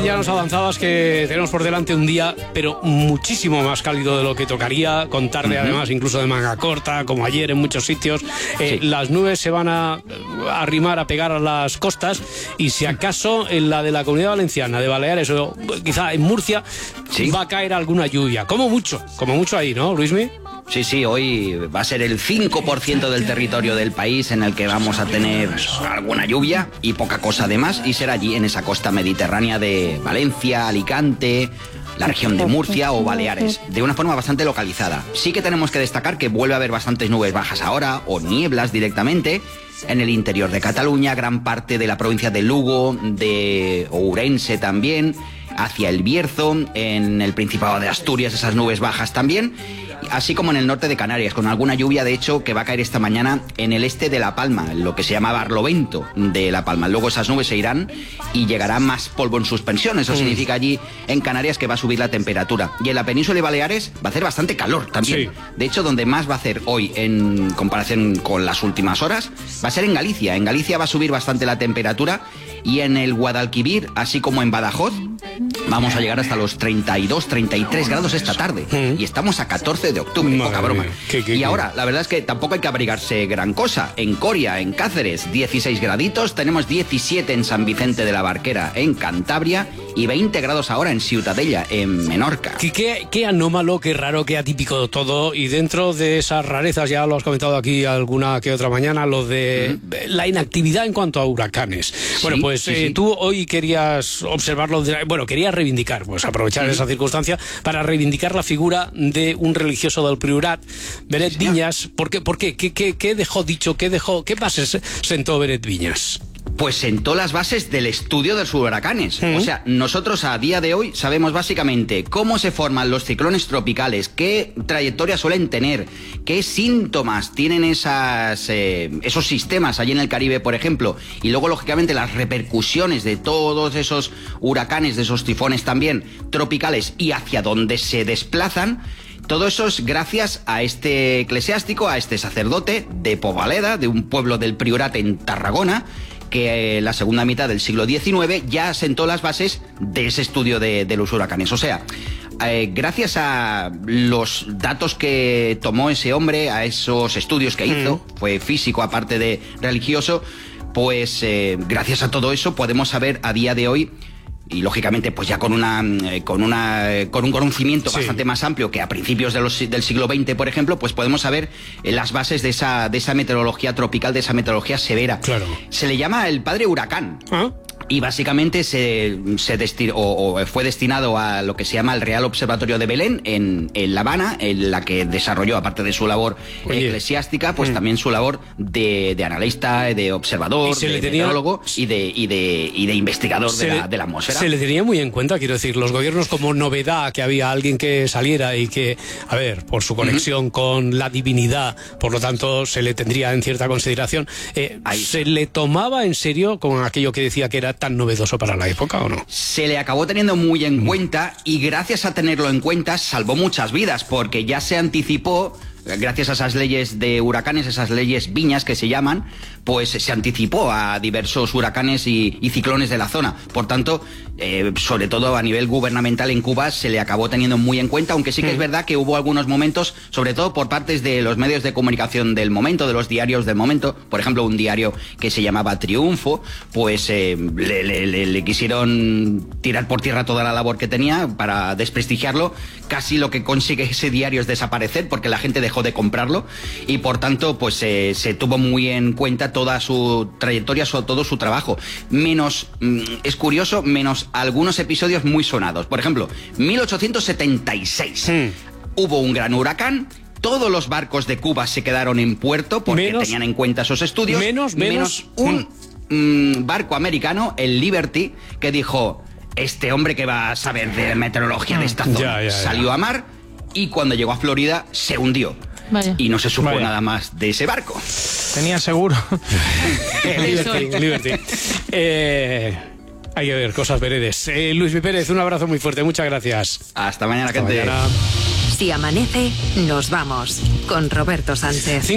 ya nos avanzabas que tenemos por delante un día, pero muchísimo más cálido de lo que tocaría, con tarde además incluso de manga corta, como ayer en muchos sitios. Las nubes se van a arrimar, a pegar a las costas, y si acaso en la de la Comunidad Valenciana, de Baleares o quizá en Murcia, va a caer alguna lluvia. Como mucho ahí, ¿no, Luismi? Sí, hoy va a ser el 5% del territorio del país en el que vamos a tener alguna lluvia y poca cosa además, y será allí en esa costa mediterránea de Valencia, Alicante, la región de Murcia o Baleares, de una forma bastante localizada. Sí que tenemos que destacar que vuelve a haber bastantes nubes bajas ahora, o nieblas directamente, en el interior de Cataluña, gran parte de la provincia de Lugo, de Ourense también, hacia el Bierzo, en el Principado de Asturias esas nubes bajas también, así como en el norte de Canarias, con alguna lluvia de hecho que va a caer esta mañana en el este de La Palma, lo que se llama Barlovento de La Palma. Luego esas nubes se irán y llegará más polvo en suspensión. Eso significa allí en Canarias que va a subir la temperatura. Y en la península de Baleares va a hacer bastante calor también. De hecho, donde más va a hacer hoy en comparación con las últimas horas va a ser en Galicia. En Galicia va a subir bastante la temperatura, y en el Guadalquivir, así como en Badajoz, vamos a llegar hasta los 32, 33 grados esta tarde. Y estamos a 14 de octubre, poca broma. Y ahora, la verdad es que tampoco hay que abrigarse gran cosa. En Coria, en Cáceres, 16 graditos. Tenemos 17 en San Vicente de la Barquera, en Cantabria, y 20 grados ahora en Ciutadella, en Menorca. Qué anómalo, qué raro, qué atípico todo. Y dentro de esas rarezas, ya lo has comentado aquí alguna que otra mañana, lo de la inactividad en cuanto a huracanes. Bueno, pues tú hoy querías observarlo, querías reivindicar, pues aprovechar esa circunstancia para reivindicar la figura de un religioso del Priorat, Beret Viñas. ¿Por qué? ¿Qué dejó dicho? ¿Qué bases sentó Beret Viñas? Pues sentó las bases del estudio de los huracanes. O sea, nosotros a día de hoy sabemos básicamente cómo se forman los ciclones tropicales, qué trayectoria suelen tener, qué síntomas tienen esos sistemas allí en el Caribe, por ejemplo, y luego, lógicamente, las repercusiones de todos esos huracanes, de esos tifones también tropicales, y hacia dónde se desplazan. Todo eso es gracias a este eclesiástico, a este sacerdote de Povaleda, de un pueblo del Priorat en Tarragona, que la segunda mitad del siglo XIX ya sentó las bases de ese estudio de los huracanes. O sea, gracias a los datos que tomó ese hombre, a esos estudios que hizo, fue físico aparte de religioso, pues gracias a todo eso podemos saber a día de hoy, y lógicamente pues ya con un conocimiento bastante más amplio que a principios del siglo XX, por ejemplo, pues podemos saber las bases de esa meteorología tropical, de esa meteorología severa. Claro. Se le llama el padre huracán. Y básicamente fue destinado a lo que se llama el Real Observatorio de Belén en La Habana, en la que desarrolló, aparte de su labor eclesiástica, pues también su labor de analista, de observador, de meteorólogo y de investigador de la atmósfera. Se le tenía muy en cuenta, quiero decir, los gobiernos, como novedad que había alguien que saliera y que, a ver, por su conexión con la divinidad, por lo tanto se le tendría en cierta consideración. ¿Se le tomaba en serio con aquello que decía que era tan novedoso para la época o no? Se le acabó teniendo muy en cuenta, y gracias a tenerlo en cuenta salvó muchas vidas, porque ya se anticipó, gracias a esas leyes de huracanes, esas leyes Viñas que se llaman, pues se anticipó a diversos huracanes y ciclones de la zona. Por tanto, sobre todo a nivel gubernamental en Cuba se le acabó teniendo muy en cuenta, aunque sí que es verdad que hubo algunos momentos, sobre todo por partes de los medios de comunicación del momento, de los diarios del momento, por ejemplo un diario que se llamaba Triunfo, pues le quisieron tirar por tierra toda la labor que tenía para desprestigiarlo. Casi lo que consigue ese diario es desaparecer, porque la gente dejó de comprarlo, y por tanto pues se tuvo muy en cuenta toda su trayectoria, todo su trabajo. Es curioso, menos algunos episodios muy sonados. Por ejemplo, 1876 hubo un gran huracán. Todos los barcos de Cuba se quedaron en puerto porque tenían en cuenta esos estudios. Menos un barco americano, el Liberty, que dijo: este hombre que va a saber de meteorología de esta zona. Salió a mar, y cuando llegó a Florida se hundió. Y no se supo nada más de ese barco. Tenía seguro. Liberty. Hay que ver cosas veredes. Luismi Pérez, un abrazo muy fuerte, muchas gracias. Hasta mañana, gente. Si amanece, nos vamos con Roberto Sánchez.